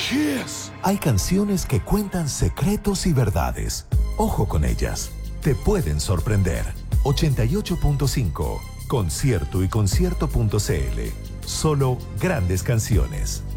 Yes. Hay canciones que cuentan secretos y verdades. Ojo con ellas. Te pueden sorprender. 88.5. Concierto y concierto.cl. Solo grandes canciones.